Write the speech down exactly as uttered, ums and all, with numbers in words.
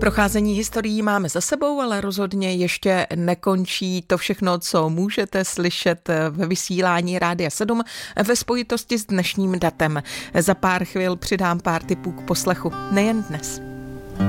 Procházení historií máme za sebou, ale rozhodně ještě nekončí to všechno, co můžete slyšet ve vysílání Rádia sedm ve spojitosti s dnešním datem. Za pár chvil přidám pár tipů k poslechu, nejen dnes.